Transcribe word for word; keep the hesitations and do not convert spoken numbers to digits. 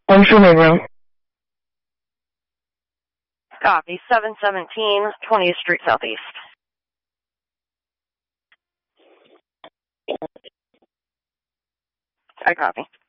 I'm sure they will. Copy. seven seventeen, twentieth Street Southeast. I copy.